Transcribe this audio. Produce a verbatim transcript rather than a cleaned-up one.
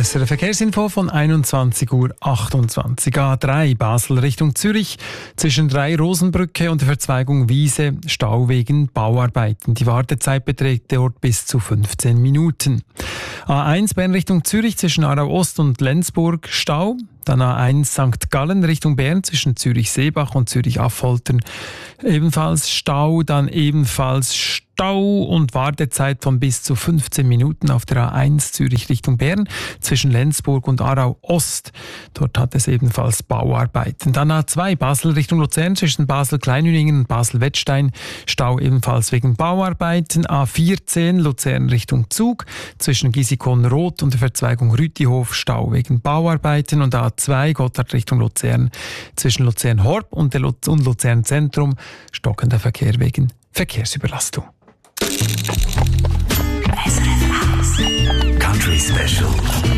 S R F Verkehrsinfo von einundzwanzig Uhr achtundzwanzig. A drei Basel Richtung Zürich zwischen drei Rosenbrücke und der Verzweigung Wiese Stau wegen Bauarbeiten. Die Wartezeit beträgt dort bis zu fünfzehn Minuten. A eins Bern Richtung Zürich zwischen Aarau Ost und Lenzburg Stau. Dann A eins Sankt Gallen Richtung Bern zwischen Zürich-Seebach und Zürich-Affoltern ebenfalls Stau, dann ebenfalls Stau und Wartezeit von bis zu fünfzehn Minuten auf der A eins Zürich Richtung Bern zwischen Lenzburg und Aarau Ost. Dort hat es ebenfalls Bauarbeiten. Dann A zwei Basel Richtung Luzern zwischen Basel-Kleinhüningen und Basel-Wettstein Stau ebenfalls wegen Bauarbeiten. A vierzehn Luzern Richtung Zug zwischen Gisikon-Roth und der Verzweigung Rütihof Stau wegen Bauarbeiten. Und A zwei Gotthard Richtung Luzern zwischen Luzern-Horb und, und Luzern Zentrum stockender Verkehr wegen Verkehrsüberlastung. Country Special.